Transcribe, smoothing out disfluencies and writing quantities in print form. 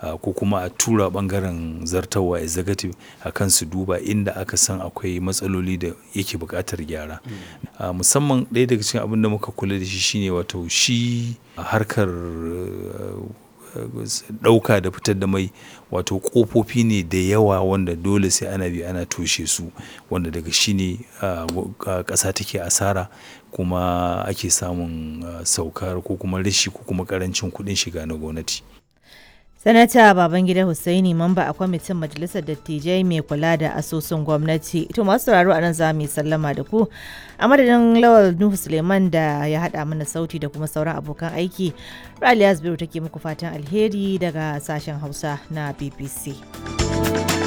ko kuma a tura ɓangaren zartarwa executive a kan su duba inda aka san akwai matsaloli da yake buƙatar gyara. Musamman ɗaya daga cikin abin da muka kula da shi shine wato shi harkar ɗauka da fitar da mai, wato ƙofofi ne da yawa wanda dole sai ana bi ana toshe su, wanda daga shi ne ƙasa take asara kuma ake samun saukar ko kuma rashi ko kuma ƙarancin kuɗin shiga na gwamnati. Sanata Babangida Hussaini, mamba a kwamitin Majalisar Dattijai mai kula da asusun gwamnati. To masu sauraro a nan za mu yi sallama da ku. A madadin Lawal Nuhu Suleiman da ya haɗa mana sauti da kuma sauran abokan aiki, Raliya Zubairu take muku fatan alheri daga sashen Hausa na BBC.